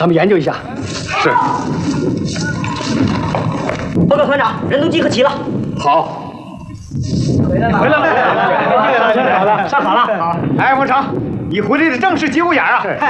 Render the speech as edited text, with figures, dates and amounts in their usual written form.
咱们研究一下。 是。 报告团长，人都集合齐了。 好。 回来了，上好了。 好。哎，孟成，你回来的正是节骨眼啊！